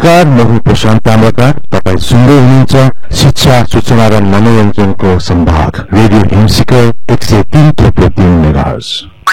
नमस्कार, म हुँ प्रशान्त ताम्राकार। तपाईं सुन्दै हुनुहुन्छ शिक्षा, सूचना र मनोरञ्जनको सम्भाग रेडियो हिमशिखर 103.3 मेगाहर्ज।